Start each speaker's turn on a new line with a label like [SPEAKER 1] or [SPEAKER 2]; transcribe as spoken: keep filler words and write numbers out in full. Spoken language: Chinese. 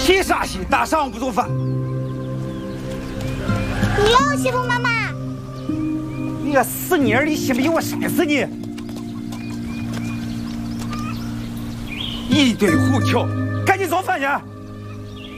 [SPEAKER 1] 气啥气？大上午不做饭。
[SPEAKER 2] 你又欺负妈妈！
[SPEAKER 1] 你个死妮儿，你信不信我扇死你？一堆胡扯，赶紧做饭去！